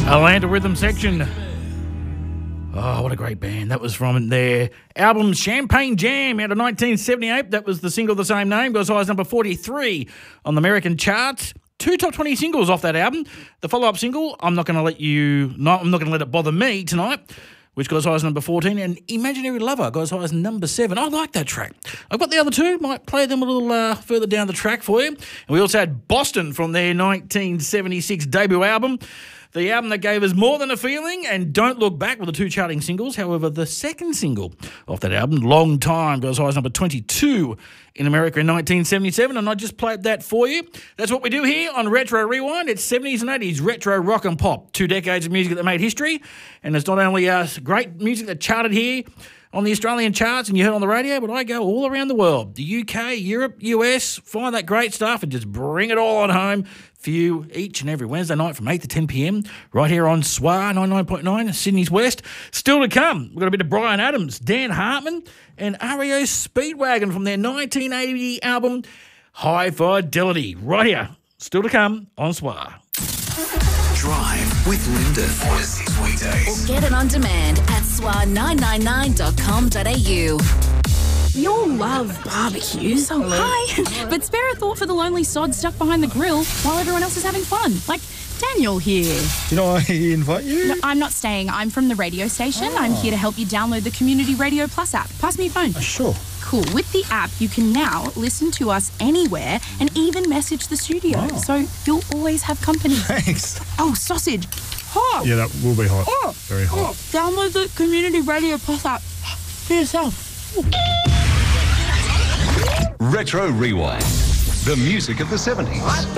Atlanta Rhythm Section. Oh, what a great band. That was from their album Champagne Jam out of 1978. That was the single of the same name. Got as high as number 43 on the American charts. 2 top 20 singles off that album. The follow-up single, I'm not going to let it bother me tonight, which got as high as number 14, and Imaginary Lover got as high as number 7. I like that track. I've got the other two. Might play them a little further down the track for you. And we also had Boston from their 1976 debut album. The album that gave us More Than a Feeling and Don't Look Back were the two charting singles. However, the second single off that album, Long Time, got as high as number 22 in America in 1977, and I just played that for you. That's what we do here on Retro Rewind. It's 70s and 80s retro rock and pop. 2 decades of music that made history, and it's not only great music that charted here on the Australian charts and you heard on the radio, but I go all around the world, the UK, Europe, US, find that great stuff and just bring it all on home for you each and every Wednesday night from 8 to 10 p.m. right here on SWA 99.9, Sydney's West. Still to come, we've got a bit of Bryan Adams, Dan Hartman and REO Speedwagon from their 1980 album High Fidelity. Right here, still to come on SWA. Drive with Lyndon. 4 to 6 weekdays. Or get it on demand at swa999.com.au. We all love barbecues. Oh, hi. But spare a thought for the lonely sod stuck behind the grill while everyone else is having fun. Like Daniel here. Did I invite you? No, I'm not staying. I'm from the radio station. I'm here to help you download the Community Radio Plus app. Pass me your phone. Sure. Cool. With the app, you can now listen to us anywhere and even message the studio. Oh. So you'll always have company. Thanks. Oh, sausage. Hot. Yeah, that will be hot. Oh. Very hot. Download the Community Radio Plus app for yourself. Retro Rewind. The music of the 70s.